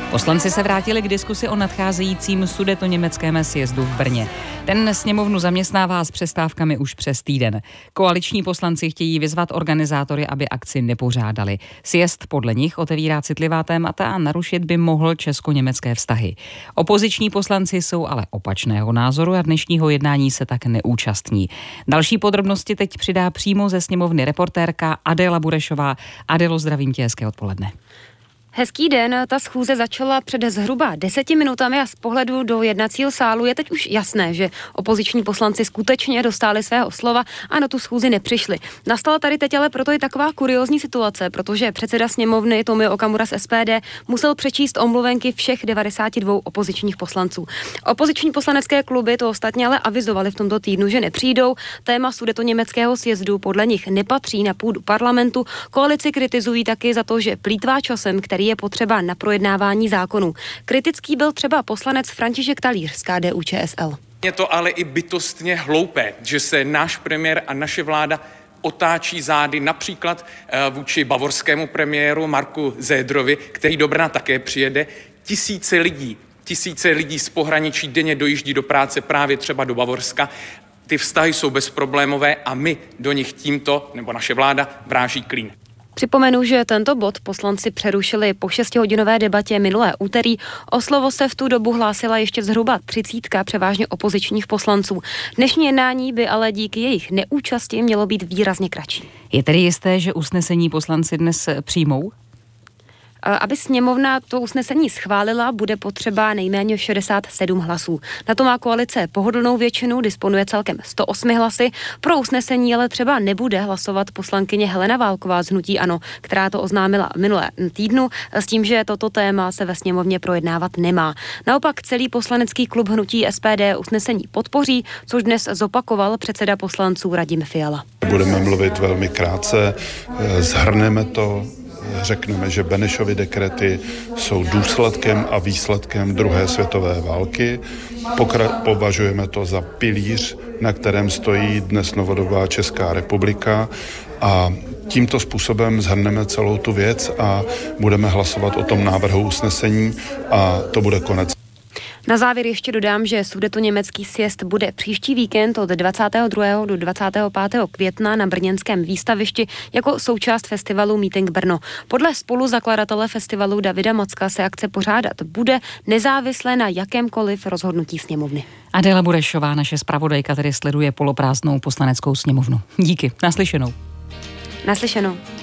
Poslanci se vrátili k diskusi o nadcházejícím sudetoněmeckém sjezdu v Brně. Ten sněmovnu zaměstnává s přestávkami už přes týden. Koaliční poslanci chtějí vyzvat organizátory, aby akci nepořádali. Sjezd podle nich otevírá citlivá témata a narušit by mohl česko-německé vztahy. Opoziční poslanci jsou ale opačného názoru a dnešního jednání se tak neúčastní. Další podrobnosti teď přidá přímo ze sněmovny reportérka Adéla Burešová. Adélo, zdravím tě, hezké odpoledne. Hezký den, ta schůze začala před zhruba 10 minutami a z pohledu do jednacího sálu je teď už jasné, že opoziční poslanci skutečně dostali svého slova a na tu schůzi nepřišli. Nastala tady teď ale proto i taková kuriózní situace, protože předseda sněmovny Tomio Okamura z SPD musel přečíst omluvenky všech 92 opozičních poslanců. Opoziční poslanecké kluby to ostatně ale avizovali v tomto týdnu, že nepřijdou. Téma sudetoněmeckého sjezdu podle nich nepatří na půdu parlamentu. Koalici kritizují taky za to, že plýtvá časem, který je potřeba na projednávání zákonů. Kritický byl třeba poslanec František Talíř z KDU-ČSL. Je to ale i bytostně hloupé, že se náš premiér a naše vláda otáčí zády například vůči bavorskému premiéru Marku Zédrovi, který do Brna také přijede. Tisíce lidí z pohraničí denně dojíždí do práce právě třeba do Bavorska. Ty vztahy jsou bezproblémové a my do nich tímto, nebo naše vláda, vráží klín. Připomenu, že tento bod poslanci přerušili po 6hodinové debatě minulé úterý. O slovo se v tu dobu hlásila ještě zhruba 30 převážně opozičních poslanců. Dnešní jednání by ale díky jejich neúčasti mělo být výrazně kratší. Je tedy jisté, že usnesení poslanci dnes přijmou? Aby sněmovna to usnesení schválila, bude potřeba nejméně 67 hlasů. Na to má koalice pohodlnou většinu, disponuje celkem 108 hlasy. Pro usnesení ale třeba nebude hlasovat poslankyně Helena Válková z hnutí ANO, která to oznámila minulé týdnu, s tím, že toto téma se ve sněmovně projednávat nemá. Naopak celý poslanecký klub hnutí SPD usnesení podpoří, což dnes zopakoval předseda poslanců Radim Fiala. Budeme mluvit velmi krátce, shrneme to. Řekneme, že Benešovy dekrety jsou důsledkem a výsledkem druhé světové války. Považujeme to za pilíř, na kterém stojí dnes novodobá Česká republika a tímto způsobem shrneme celou tu věc a budeme hlasovat o tom návrhu usnesení a to bude konec. Na závěr ještě dodám, že sudetoněmecký sjezd bude příští víkend od 22. do 25. května na brněnském výstavišti jako součást festivalu Meeting Brno. Podle spoluzakladatele festivalu Davida Macka se akce pořádat bude nezávisle na jakémkoliv rozhodnutí sněmovny. Adéla Burešová, naše zpravodajka, tedy sleduje poloprázdnou poslaneckou sněmovnu. Díky, naslyšenou. Naslyšenou.